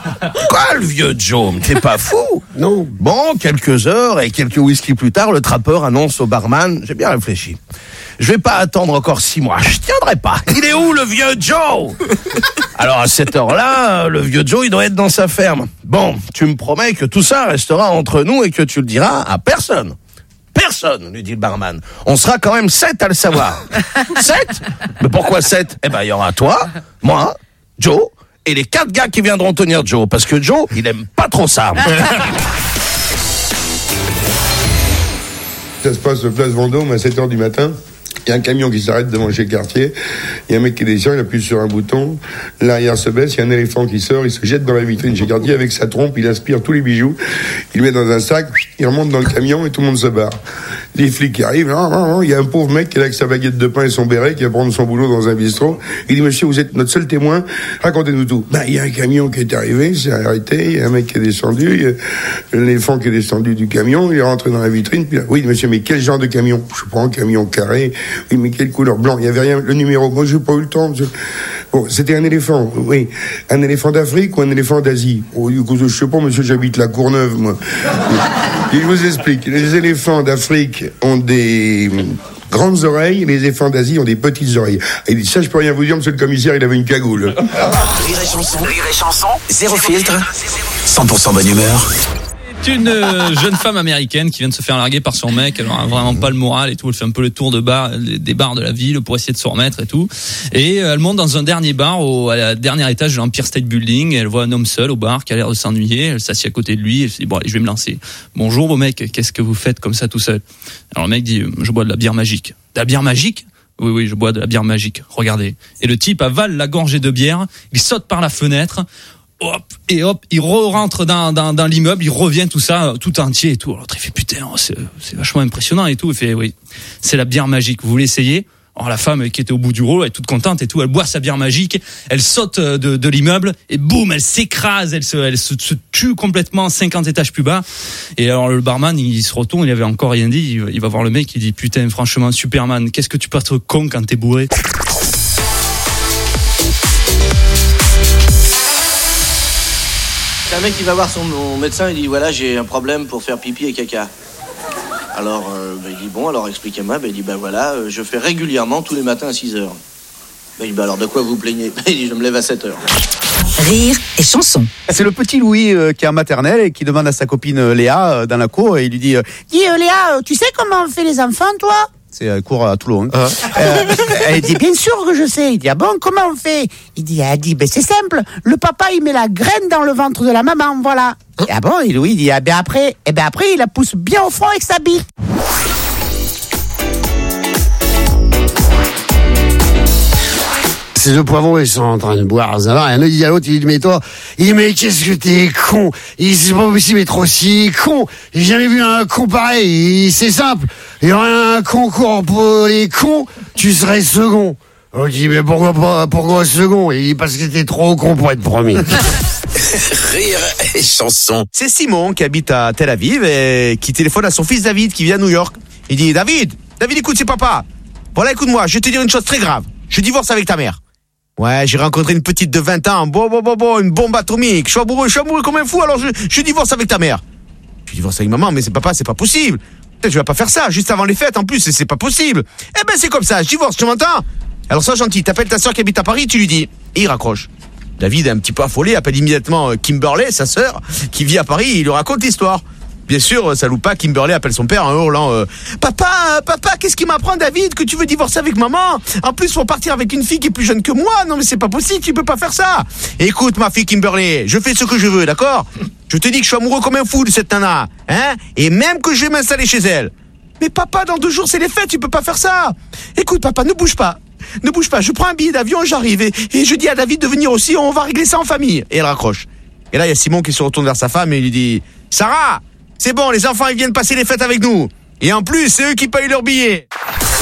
Quoi, le vieux Joe? T'es pas fou? Non. Bon, quelques heures et quelques whisky plus tard, le trappeur annonce au barman, j'ai bien réfléchi. Je vais pas attendre encore 6 mois, je tiendrai pas. Il est où, le vieux Joe? Alors, à cette heure-là, le vieux Joe, il doit être dans sa ferme. Bon, tu me promets que tout ça restera entre nous et que tu le diras à personne. Personne, lui dit le barman. On sera quand même 7 à le savoir. 7? Mais pourquoi 7? Eh ben, il y aura toi, moi, Joe, et les 4 gars qui viendront tenir Joe. Parce que Joe, il aime pas trop ça. Ça se passe place Vendôme à 7h du matin. Il y a un camion qui s'arrête devant chez Cartier. Il y a un mec qui descend, il appuie sur un bouton. L'arrière se baisse, il y a un éléphant qui sort, il se jette dans la vitrine chez Cartier avec sa trompe, il aspire tous les bijoux. Il le met dans un sac, il remonte dans le camion et tout le monde se barre. Les flics qui arrivent, il y a un pauvre mec qui est là avec sa baguette de pain et son béret qui va prendre son boulot dans un bistrot. Il dit, monsieur, vous êtes notre seul témoin, racontez-nous tout. Il y a un camion qui est arrivé, c'est arrêté, il y a un mec qui est descendu, il y a l'éléphant qui est descendu du camion, il est rentré dans la vitrine, puis là, oui, monsieur, mais quel genre de camion? Je prends un camion carré. Oui, mais quelle couleur? Blanc, il n'y avait rien, le numéro. Moi, j'ai pas eu le temps, monsieur. Bon, c'était un éléphant, oui. Un éléphant d'Afrique ou un éléphant d'Asie? Oh, je sais pas, monsieur, j'habite la Courneuve, moi. Et je vous explique. Les éléphants d'Afrique ont des grandes oreilles, les éléphants d'Asie ont des petites oreilles. Et il dit, ça, je peux rien vous dire, monsieur le commissaire, il avait une cagoule. Rire et chanson, zéro filtre, 100% bonne humeur. Une jeune femme américaine qui vient de se faire larguer par son mec. Elle a vraiment pas le moral et tout. Elle fait un peu le tour des bars de la ville pour essayer de se remettre et tout. Et elle monte dans un dernier bar à la dernière étage de l'Empire State Building. Elle voit un homme seul au bar qui a l'air de s'ennuyer. Elle s'assied à côté de lui. Elle se dit, bon, allez, je vais me lancer. Bonjour, beau mec. Qu'est-ce que vous faites comme ça tout seul? Alors le mec dit, je bois de la bière magique. De la bière magique? Oui, je bois de la bière magique. Regardez. Et le type avale la gorgée de bière. Il saute par la fenêtre. Hop, il rentre dans l'immeuble, il revient tout ça, tout entier et tout. Alors l'autre il fait putain, c'est vachement impressionnant et tout. Il fait oui, c'est la bière magique, vous voulez essayer? Alors la femme qui était au bout du rouleau, elle est toute contente et tout, elle boit sa bière magique, elle saute de l'immeuble et boum, elle s'écrase, elle se tue complètement 50 étages plus bas. Et alors le barman, il se retourne, il avait encore rien dit, il va voir le mec, il dit putain, franchement Superman, qu'est-ce que tu peux être con quand t'es bourré? Un mec qui va voir son médecin, il dit voilà, j'ai un problème pour faire pipi et caca. Alors il dit bon, alors expliquez-moi. Il dit voilà, je fais régulièrement tous les matins à 6h. Il dit alors de quoi vous plaignez? Il dit je me lève à 7h. Rire et chanson. C'est le petit Louis qui est en maternelle et qui demande à sa copine Léa dans la cour et il lui dit Dis Léa, tu sais comment on fait les enfants toi? C'est un cours à Toulon. Elle dit bien sûr que je sais. Il dit ah bon, comment on fait? Elle dit c'est simple. Le papa il met la graine dans le ventre de la maman, voilà. Ah bon? Et Louis dit après il la pousse bien au fond avec sa bite. Ces deux poivrons, ils sont en train de boire, ça va. Et un autre dit à l'autre, il dit, mais toi, mais qu'est-ce que t'es con? Il dit, c'est pas possible d'être aussi con. J'ai jamais vu un con pareil. C'est simple. Il y aurait un concours pour les cons, tu serais second. On dit, mais pourquoi second? Il dit, parce que t'es trop con pour être premier. Rire et chanson. C'est Simon qui habite à Tel Aviv et qui téléphone à son fils David qui vit à New York. Il dit, David, écoute, c'est papa. Voilà, écoute-moi, je vais te dire une chose très grave. Je divorce avec ta mère. Ouais, j'ai rencontré une petite de 20 ans, une bombe atomique. Je suis amoureux comme un fou, alors je divorce avec ta mère. Je divorce avec maman, mais c'est pas possible. Peut-être je vais pas faire ça, juste avant les fêtes en plus, c'est pas possible. Eh ben c'est comme ça, je divorce, tu m'entends? Alors sois gentil, t'appelles ta soeur qui habite à Paris, tu lui dis. Et il raccroche. David est un petit peu affolé, appelle immédiatement Kimberley, sa sœur, qui vit à Paris, et il lui raconte l'histoire. Bien sûr, ça loupe pas, Kimberley appelle son père en hurlant Papa, qu'est-ce qui m'apprend David que tu veux divorcer avec maman? En plus, faut partir avec une fille qui est plus jeune que moi. Non mais c'est pas possible, tu peux pas faire ça. Écoute ma fille Kimberley, je fais ce que je veux, d'accord? Je te dis que je suis amoureux comme un fou de cette nana, hein? Et même que je vais m'installer chez elle. Mais papa, dans 2 jours c'est les fêtes, tu peux pas faire ça. Écoute papa, ne bouge pas, je prends un billet d'avion, j'arrive et je dis à David de venir aussi, on va régler ça en famille. Et elle raccroche. Et là il y a Simon qui se retourne vers sa femme et il lui dit Sarah, c'est bon, les enfants ils viennent passer les fêtes avec nous. Et en plus, c'est eux qui payent leur billet.